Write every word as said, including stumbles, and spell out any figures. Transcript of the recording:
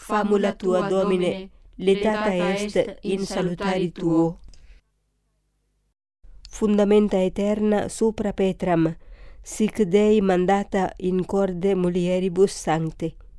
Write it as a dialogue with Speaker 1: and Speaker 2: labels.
Speaker 1: famula tua, Domine, letata est in salutari tuo. Fundamenta eterna supra Petram, sic Dei mandata in corde mulieribus sancte.